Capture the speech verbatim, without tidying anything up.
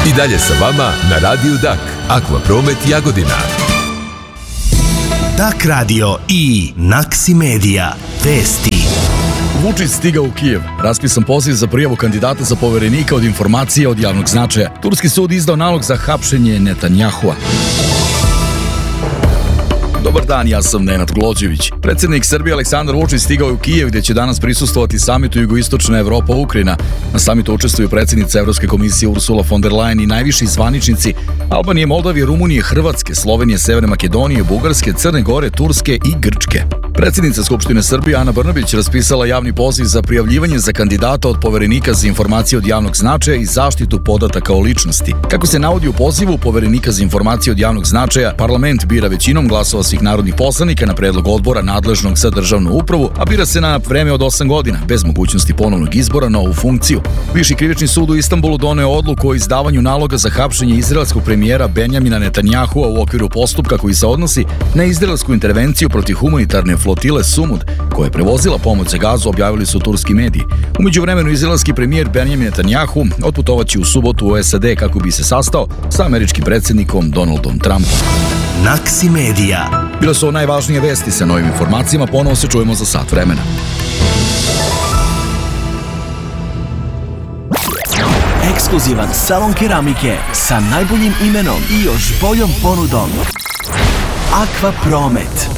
I dalje sa vama na Radiju Dak, Akvapromet Jagodina. Dak radio i Naksi Medija. Vesti. Vučić stigao u Kijev. Raspisan poziv za prijavu kandidata za poverenika od informacija od javnog značaja. Turski sud izdao nalog za hapšenje Netanjahua. Dobar dan, ja sam Nenad Glođević. Predsjednik Srbije Aleksandar Vučić stigao je u Kijev gdje će danas prisustvovati samitu Jugoistočna Evropa-Ukrajina. Na samitu učestvuju predsjednica Evropske komisije Ursula von der Leyen i najviši zvaničnici Albanije, Moldavije, Rumunije, Hrvatske, Slovenije, Severne Makedonije, Bugarske, Crne Gore, Turske i Grčke. Predsjednica Skupštine Srbije Ana Brnabić raspisala javni poziv za prijavljivanje za kandidata od poverenika za informacije od javnog značaja i zaštitu podataka o ličnosti. Kako se navodi u pozivu, poverenika za informacije od javnog značaja parlament bira većinom glasova svih narodnih poslanika na predlog odbora nadležnog za državnu upravu, a bira se na vreme od osam godina, bez mogućnosti ponovnog izbora na ovu funkciju. Viši krivični sud u Istanbulu doneo odluku o izdavanju naloga za hapšenje izraelskog premijera Benjamina Netanjahua u okviru postupka koji se odnosi na izraelsku intervenciju protiv humanitarne flotile Sumud, koja je prevozila pomoć za Gazu, objavili su turski mediji. U međuvremenu izraelski premijer Benjamin Netanjahu otputovaće u subotu u S A D kako bi se sastao sa američkim predsjednikom Donaldom Trumpom. Naksi Medija. Bile su najvažnije vesti. Sa novim informacijama ponovo se čujemo za sat vremena. Ekskluzivan salon keramike sa najboljim imenom i još boljom ponudom. Akvapromet.